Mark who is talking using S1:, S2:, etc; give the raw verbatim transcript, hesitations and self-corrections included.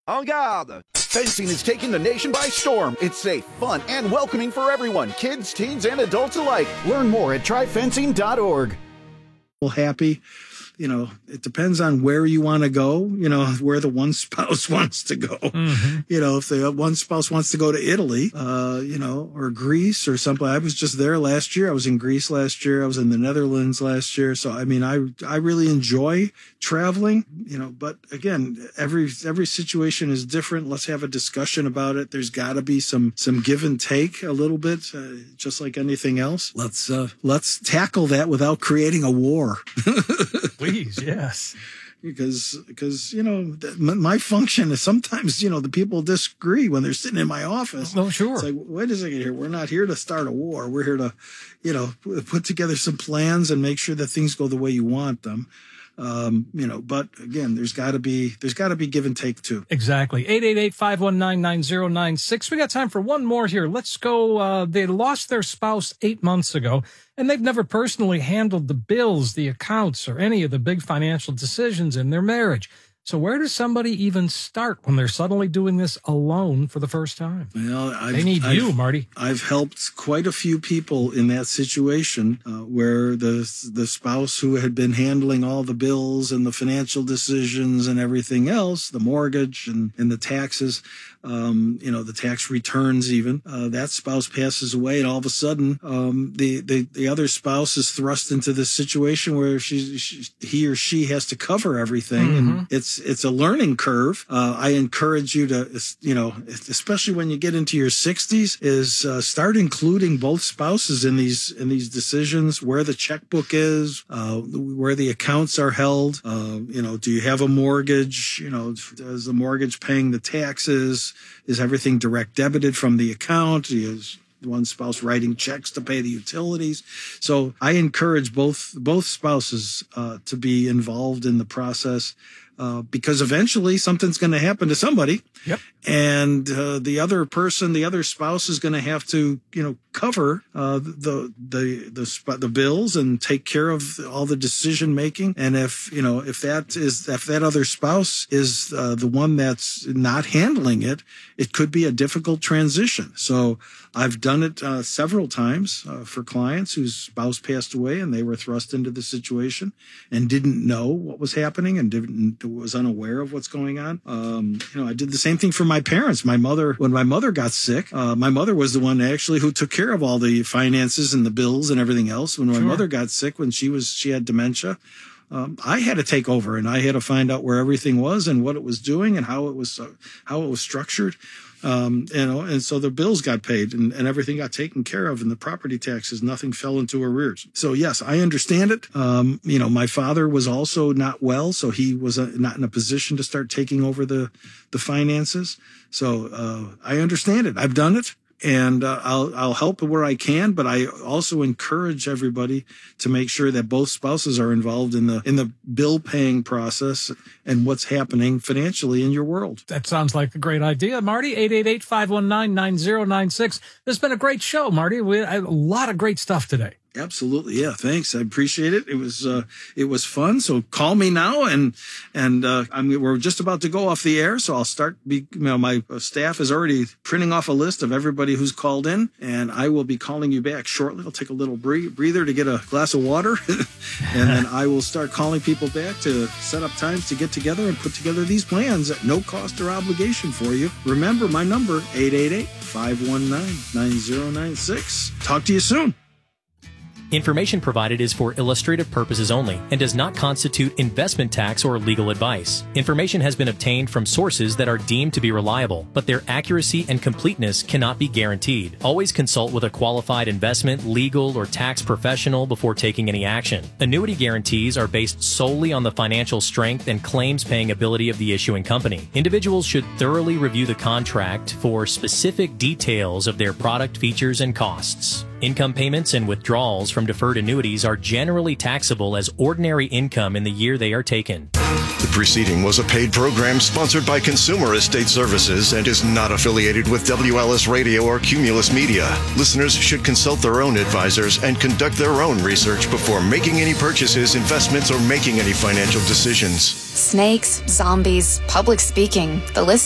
S1: En garde! Fencing is taking the nation by storm. It's safe, fun, and welcoming for everyone, kids, teens, and adults alike. Learn more at try fencing dot org.
S2: Happy. You know, it depends on where you want to go, you know, where the one spouse wants to go. Mm-hmm. You know, if the one spouse wants to go to Italy, uh, you know, or Greece or something. I was just there last year. I was in Greece last year. I was in the Netherlands last year. So, I mean, I, I really enjoy traveling, you know, but again, every, every situation is different. Let's have a discussion about it. There's got to be some, some give and take a little bit, uh, just like anything else. Let's, uh, let's tackle that without creating a war.
S3: Please, yes.
S2: Because, because, you know, my function is sometimes, you know, the people disagree when they're sitting in my office.
S3: Oh, sure.
S2: It's like, wait a second here. We're not here to start a war. We're here to, you know, put together some plans and make sure that things go the way you want them. Um, you know, but again, there's got to be, there's got to be give and take too.
S3: Exactly. eight eight eight, five one nine, nine zero nine six. We got time for one more here. Let's go. Uh, they lost their spouse eight months ago, and they've never personally handled the bills, the accounts, or any of the big financial decisions in their marriage. So where does somebody even start when they're suddenly doing this alone for the first time?
S2: Well, I've,
S3: they need
S2: I've,
S3: you, Marty.
S2: I've helped quite a few people in that situation uh, where the the spouse who had been handling all the bills and the financial decisions and everything else, the mortgage and, and the taxes, um, you know, the tax returns even, uh, that spouse passes away, and all of a sudden um, the, the, the other spouse is thrust into this situation where she, she, he or she has to cover everything. Mm-hmm. And it's It's a learning curve. Uh, I encourage you to, you know, especially when you get into your sixties, is uh, start including both spouses in these in these decisions. Where the checkbook is, uh, where the accounts are held. Uh, you know, do you have a mortgage? You know, is the mortgage paying the taxes? Is everything direct debited from the account? Is one spouse writing checks to pay the utilities? So I encourage both both spouses uh, to be involved in the process. Uh, because eventually something's going to happen to somebody.
S3: Yep.
S2: And uh, the other person, the other spouse is going to have to, you know, cover uh, the the the the bills and take care of all the decision making. And if, you know, if that is if that other spouse is uh, the one that's not handling it, it could be a difficult transition. So I've done it uh, several times uh, for clients whose spouse passed away and they were thrust into the situation and didn't know what was happening and didn't was unaware of what's going on. Um, you know, I did the same thing for my parents. My mother, when my mother got sick, uh, my mother was the one actually who took care of all the finances and the bills and everything else. When my sure. mother got sick, when she was, she had dementia, um, I had to take over and I had to find out where everything was and what it was doing and how it was, uh, how it was structured. Um, you know, and so the bills got paid and, and everything got taken care of and the property taxes, nothing fell into arrears. So yes, I understand it. Um, you know, my father was also not well, so he was uh, not in a position to start taking over the, the finances. So, uh, I understand it. I've done it. And uh, I'll I'll help where I can, but I also encourage everybody to make sure that both spouses are involved in the in the bill paying process and what's happening financially in your world.
S3: That sounds like a great idea, Marty. eight eight eight, five one nine, nine zero nine six. This has been a great show, Marty. We had a lot of great stuff today.
S2: Absolutely. Yeah. Thanks. I appreciate it. It was, uh, it was fun. So call me now and, and, uh, I'm, we're just about to go off the air. So I'll start, be, you know, my staff is already printing off a list of everybody who's called in and I will be calling you back shortly. I'll take a little breather to get a glass of water and then I will start calling people back to set up times to get together and put together these plans at no cost or obligation for you. Remember my number, eight eight eight, five one nine, nine zero nine six. Talk to you soon.
S4: Information provided is for illustrative purposes only and does not constitute investment tax or legal advice. Information has been obtained from sources that are deemed to be reliable, but their accuracy and completeness cannot be guaranteed. Always consult with a qualified investment, legal, or tax professional before taking any action. Annuity guarantees are based solely on the financial strength and claims-paying ability of the issuing company. Individuals should thoroughly review the contract for specific details of their product features and costs. Income payments and withdrawals from deferred annuities are generally taxable as ordinary income in the year they are taken.
S5: The preceding was a paid program sponsored by Consumer Estate Services and is not affiliated with W L S Radio or Cumulus Media. Listeners should consult their own advisors and conduct their own research before making any purchases, investments, or making any financial decisions.
S6: Snakes, zombies, public speaking. The list